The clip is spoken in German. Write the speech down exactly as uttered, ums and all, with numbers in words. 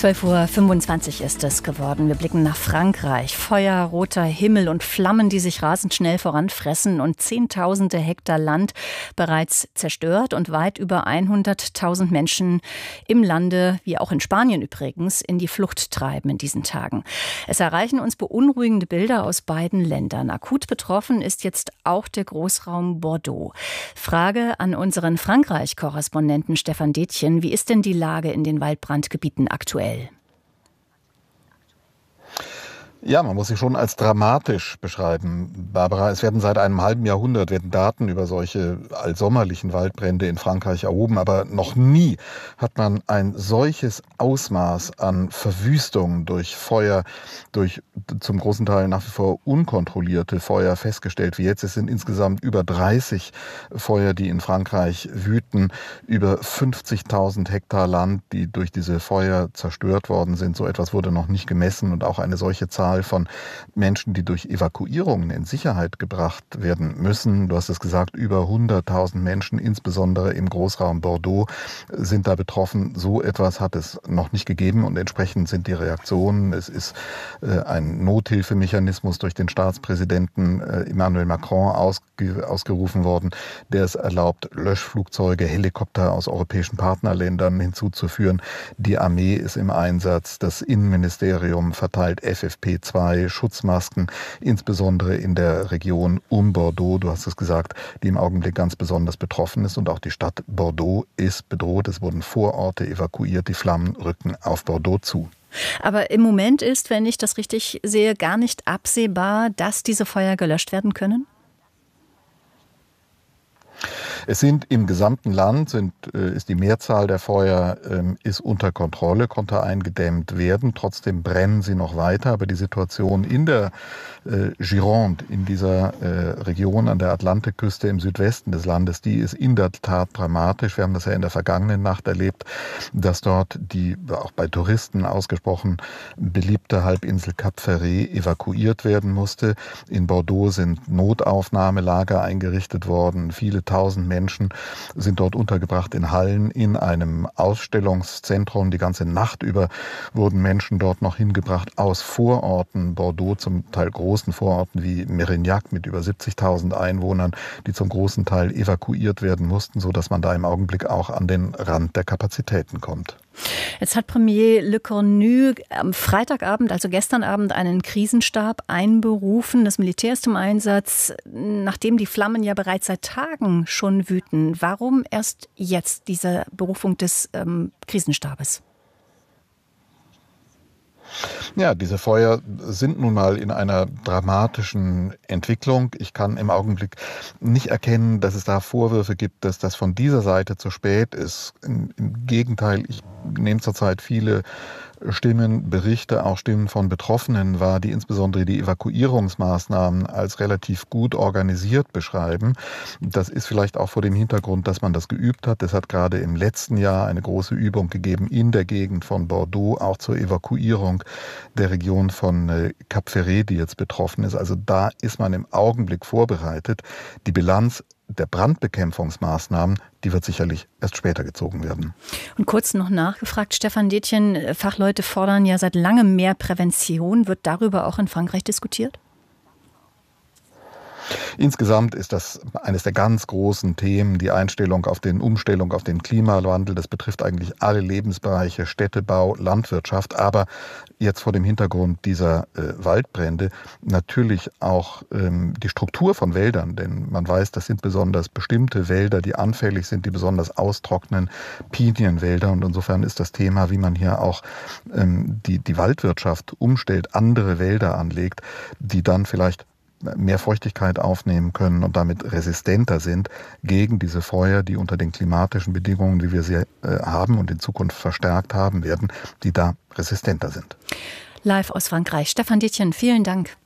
zwölf Uhr fünfundzwanzig ist es geworden. Wir blicken nach Frankreich. Feuer, roter Himmel und Flammen, die sich rasend schnell voranfressen und zehntausende Hektar Land bereits zerstört und weit über hunderttausend Menschen im Lande, wie auch in Spanien übrigens, in die Flucht treiben in diesen Tagen. Es erreichen uns beunruhigende Bilder aus beiden Ländern. Akut betroffen ist jetzt auch der Großraum Bordeaux. Frage an unseren Frankreich-Korrespondenten Stefan Detjen. Wie ist denn die Lage in den Waldbrandgebieten aktuell? Ja, man muss sie schon als dramatisch beschreiben, Barbara. Es werden seit einem halben Jahrhundert werden Daten über solche allsommerlichen Waldbrände in Frankreich erhoben, aber noch nie hat man ein solches Ausmaß an Verwüstung durch Feuer, durch zum großen Teil nach wie vor unkontrollierte Feuer festgestellt wie jetzt. Es sind insgesamt über dreißig Feuer, die in Frankreich wüten, über fünfzigtausend Hektar Land, die durch diese Feuer zerstört worden sind. So etwas wurde noch nicht gemessen und auch eine solche Zahl von Menschen, die durch Evakuierungen in Sicherheit gebracht werden müssen. Du hast es gesagt, über hunderttausend Menschen, insbesondere im Großraum Bordeaux, sind da betroffen. So etwas hat es noch nicht gegeben und entsprechend sind die Reaktionen. Es ist äh, ein Nothilfemechanismus durch den Staatspräsidenten äh, Emmanuel Macron ausge, ausgerufen worden, der es erlaubt, Löschflugzeuge, Helikopter aus europäischen Partnerländern hinzuzuführen. Die Armee ist im Einsatz, das Innenministerium verteilt F F P zwei Schutzmasken, insbesondere in der Region um Bordeaux, du hast es gesagt, die im Augenblick ganz besonders betroffen ist. Und auch die Stadt Bordeaux ist bedroht. Es wurden Vororte evakuiert, die Flammen rücken auf Bordeaux zu. Aber im Moment ist, wenn ich das richtig sehe, gar nicht absehbar, dass diese Feuer gelöscht werden können? Es sind im gesamten Land, sind, ist die Mehrzahl der Feuer ähm, ist unter Kontrolle, konnte eingedämmt werden. Trotzdem brennen sie noch weiter. Aber die Situation in der äh, Gironde, in dieser äh, Region an der Atlantikküste im Südwesten des Landes, die ist in der Tat dramatisch. Wir haben das ja in der vergangenen Nacht erlebt, dass dort die auch bei Touristen ausgesprochen beliebte Halbinsel Cap Ferret evakuiert werden musste. In Bordeaux sind Notaufnahmelager eingerichtet worden. Viele tausend Menschen sind dort untergebracht in Hallen in einem Ausstellungszentrum. Die ganze Nacht über wurden Menschen dort noch hingebracht aus Vororten Bordeaux, zum Teil großen Vororten wie Mérignac mit über siebzigtausend Einwohnern, die zum großen Teil evakuiert werden mussten, sodass man da im Augenblick auch an den Rand der Kapazitäten kommt. Jetzt hat Premier Le Cornu am Freitagabend, also gestern Abend, einen Krisenstab einberufen. Das Militär ist im Einsatz, nachdem die Flammen ja bereits seit Tagen schon wüten. Warum erst jetzt diese Berufung des ähm, Krisenstabes? Ja, diese Feuer sind nun mal in einer dramatischen Entwicklung. Ich kann im Augenblick nicht erkennen, dass es da Vorwürfe gibt, dass das von dieser Seite zu spät ist. Im, im Gegenteil, ich nehme zurzeit viele Stimmen, Berichte, auch Stimmen von Betroffenen wahr, die insbesondere die Evakuierungsmaßnahmen als relativ gut organisiert beschreiben. Das ist vielleicht auch vor dem Hintergrund, dass man das geübt hat. Es hat gerade im letzten Jahr eine große Übung gegeben in der Gegend von Bordeaux, auch zur Evakuierung der Region von Cap Ferret, die jetzt betroffen ist. Also da ist man im Augenblick vorbereitet. Die Bilanz der Brandbekämpfungsmaßnahmen, die wird sicherlich erst später gezogen werden. Und kurz noch nachgefragt, Stefan Detjen, Fachleute fordern ja seit langem mehr Prävention. Wird darüber auch in Frankreich diskutiert? Insgesamt ist das eines der ganz großen Themen, die Einstellung auf den Umstellung auf den Klimawandel. Das betrifft eigentlich alle Lebensbereiche, Städtebau, Landwirtschaft, aber jetzt vor dem Hintergrund dieser äh, Waldbrände natürlich auch ähm, die Struktur von Wäldern, denn man weiß, das sind besonders bestimmte Wälder, die anfällig sind, die besonders austrocknen, Pinienwälder, und insofern ist das Thema, wie man hier auch ähm, die, die Waldwirtschaft umstellt, andere Wälder anlegt, die dann vielleicht mehr Feuchtigkeit aufnehmen können und damit resistenter sind gegen diese Feuer, die unter den klimatischen Bedingungen, wie wir sie äh, haben und in Zukunft verstärkt haben werden, die da resistenter sind. Live aus Frankreich. Stefan Detjen, vielen Dank.